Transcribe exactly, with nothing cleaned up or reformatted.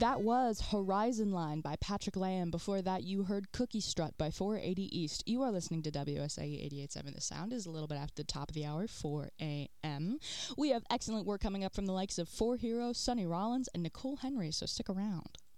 That was Horizon Line by Patrick Lamb. Before that, you heard Cookie Strut by four eighty East. You are listening to W S A E eighty-eight point seven. The sound is a little bit after the top of the hour, four a.m. We have excellent work coming up from the likes of Four Heroes, Sonny Rollins, and Nicole Henry, so stick around.